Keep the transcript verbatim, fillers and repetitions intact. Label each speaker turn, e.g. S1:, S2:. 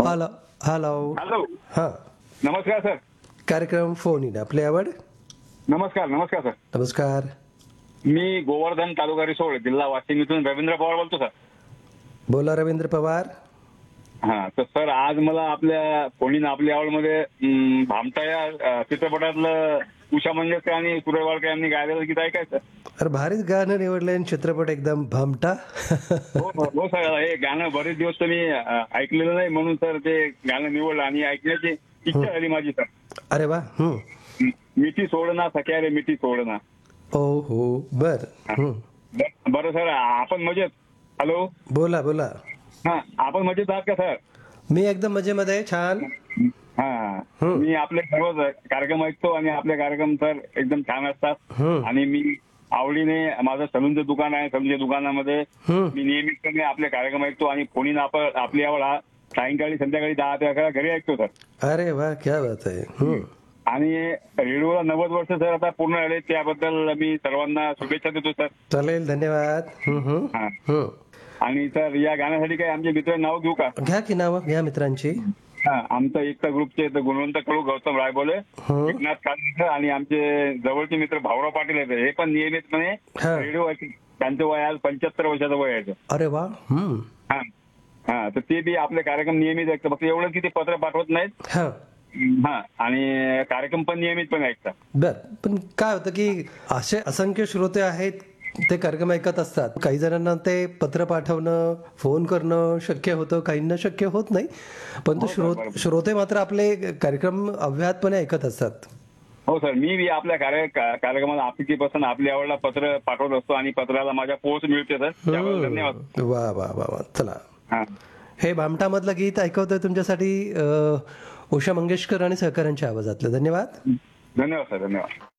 S1: Hello hello
S2: hello
S1: हां
S2: नमस्कार sir.
S1: कार्यक्रम फोन इन आपली आवड.
S2: नमस्कार नमस्कार सर.
S1: नमस्कार.
S2: मी गोवर्धन तालुका रिसोड जिल्हा वाशिम इथून रवींद्र पवार बोलतो सर.
S1: बोला रवींद्र पवार.
S2: हा तर सर आज मला आपल्या फोन आपल्या आवडमध्ये अं, भामटा या अं, चित्रपटातलं उषा मंगेशकर आणि सुरेश वाडकर यांनी गायलेलं गीत ऐकायचं.
S1: अरे भारीच गाणं निवडलंय आणि चित्रपट एकदम भामटा.
S2: हो हो हो सर, हे गाणं बरेच दिवस तर मी अं, ऐकलेलं नाही म्हणून सर ते गाणं निवडलं आणि ऐकण्याची इच्छा झाली माझी सर.
S1: अरे वा. हम्म.
S2: मिठी सोडना सख्या रे मिठी सोडना.
S1: ओ हो बर. हम्म.
S2: ब- बरं सर, आपण मजेत. हॅलो.
S1: बोला बोला.
S2: हा आपण मजेत आहात का सर?
S1: मी एकदम मजेमध्ये आहे. छान.
S2: हा
S1: हम्म.
S2: मी आपले सर्व कार्यक्रम ऐकतो आणि आपले कार्यक्रम सर एकदम छान असतात.
S1: हम्म.
S2: आणि मी आवडीने माझं सलूनचं दुकान आहे. सलूनच्या दुकानामध्ये
S1: हम्म.
S2: मी नियमितपणे आपले कार्यक्रम ऐकतो आणि फोन आपण आपली आवड हा सायंकाळी संध्याकाळी दहा ते अकरा घरी ऐकतो सर.
S1: अरे वा क्या बात आहे. हम्म.
S2: आणि रेडिओला नव्वद वर्ष सर आता पूर्ण झाले, त्याबद्दल मी सर्वांना शुभेच्छा देतो सर.
S1: चालेल धन्यवाद. हम्म, हम्म.
S2: हा.
S1: हम्म.
S2: आणि सर या गाण्यासाठी काय आमचे मित्र नाव घेऊ का?
S1: घ्या की नाव घ्या मित्रांची.
S2: हा आमचा एकता ग्रुपचे गुणवंत कडू, गौतम रायबोले,
S1: हम्म.
S2: एकनाथ काळे आणि आमचे जवळचे मित्र भाऊराव पाटील आहेत. हे पण नियमितपणे
S1: हा.
S2: रेडिओ ऐकतात. त्यांचं वय आज पंच्याहत्तर वर्षाचं वय आहे.
S1: अरे वा. हम्म.
S2: हा हा तर ते बी आपले कार्यक्रम नियमित ऐकतात. फक्त एवढं की ते पत्र पाठवत नाहीत.
S1: हा
S2: हा आणि कार्यक्रम पण नियमितपणे ऐकतात.
S1: बर. पण काय होतं की असे असंख्य श्रोते आहेत, ते कार्यक्रम ऐकत असतात. काही जणांना ते पत्र पाठवणं, फोन करणं शक्य होतं, काहींना शक्य होत नाही. पण
S2: हो,
S1: श्रोत
S2: बरोबर.
S1: श्रोते मात्र आपले कार्यक्रम अव्याहतपणे ऐकत असतात.
S2: हो सर, मी बी आपल्या कार्य का- कार्यक्रमाला आपलीपासून आपली आवडला पत्र पाठवत असतो आणि पत्राला माझ्या पोहोच मिळते सर. त्याबद्दल धन्यवाद.
S1: हम्म. वा वा वा वा. चला,
S2: हा
S1: हे भामटामधलं गीत ऐकवतोय तुमच्यासाठी अ, उषा मंगेशकर आणि सहकाऱ्यांच्या आवाजातलं. धन्यवाद.
S2: धन्यवाद सर. धन्यवाद.